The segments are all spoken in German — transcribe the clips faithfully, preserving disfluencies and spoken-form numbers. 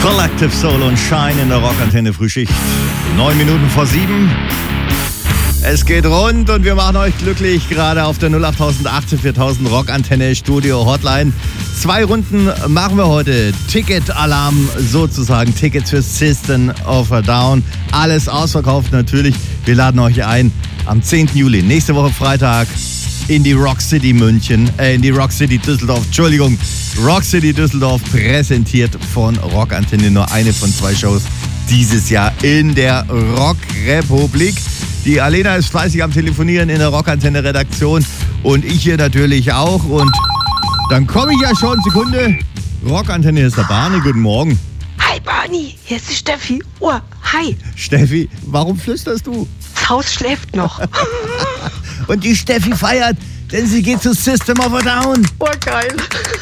Collective Soul und Shine in der Rockantenne Frühschicht. Neun Minuten vor sieben. Es geht rund und wir machen euch glücklich, gerade auf der null acht acht viertausend Rockantenne Studio Hotline. Zwei Runden machen wir heute. Ticket-Alarm sozusagen. Tickets für System of a Down. Alles ausverkauft natürlich. Wir laden euch ein am zehnten Juli, nächste Woche Freitag, in die Rock City München, äh, in die Rock City Düsseldorf. Entschuldigung, Rock City Düsseldorf, präsentiert von Rockantenne. Nur eine von zwei Shows dieses Jahr in der Rockrepublik. Die Alena ist fleißig am Telefonieren in der Rockantenne-Redaktion und ich hier natürlich auch. Und dann komme ich ja schon, Sekunde. Rockantenne ist der Barney, guten Morgen. Hi Barney, hier ist die Steffi. Oh, hi. Steffi, warum flüsterst du? Das Haus schläft noch. Und die Steffi feiert, denn sie geht zu System of a Down. Oh, geil.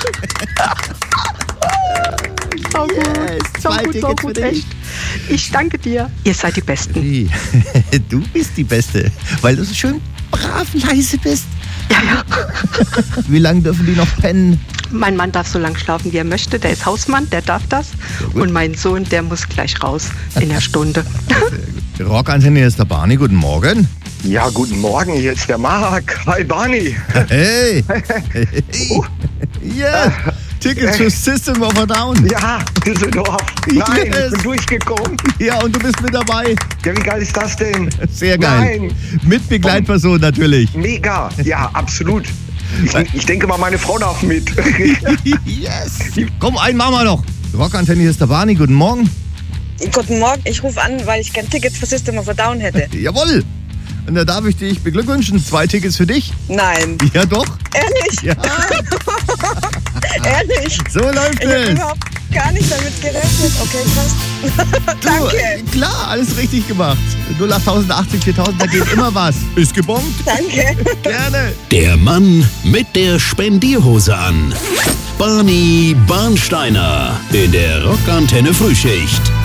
So gut, Yes, so zwei gut, so Tickets gut, für dich. echt. Ich danke dir. Ihr seid die Besten. Wie? Du bist die Beste, weil du so schön brav leise bist. Ja, ja. Wie lange dürfen die noch pennen? Mein Mann darf so lange schlafen, wie er möchte. Der ist Hausmann, der darf das. Und mein Sohn, der muss gleich raus in der Stunde. Rockantenne ist der Barney, guten Morgen. Ja, guten Morgen, hier ist der Marc. Hi, Barney. Hey. Hey. Yeah. Tickets für System of a Down. Ja, Düsseldorf. Nein, Yes. ich bin durchgekommen. Ja, und du bist mit dabei. Ja, wie geil ist das denn? Sehr geil. Nein. Mit Begleitperson natürlich. Mega. Ja, absolut. Ich, ich denke mal, meine Frau darf mit. Yes. Komm, einen machen wir noch. Rockantenne, hier ist der Barney, guten Morgen. Guten Morgen, ich rufe an, weil ich gerne Tickets für System of a Down hätte. Jawohl. Und da darf ich dich beglückwünschen. Zwei Tickets für dich. Nein. Ja, doch. Ehrlich? Ja. Ehrlich? So läuft Ich habe es. überhaupt gar nicht damit gerechnet. Okay, krass. Danke. Du, klar, alles richtig gemacht. null acht acht viertausend, da geht immer was. Ist gebongt. Danke. Gerne. Der Mann mit der Spendierhose an. Barney Barnsteiner in der Rockantenne Frühschicht.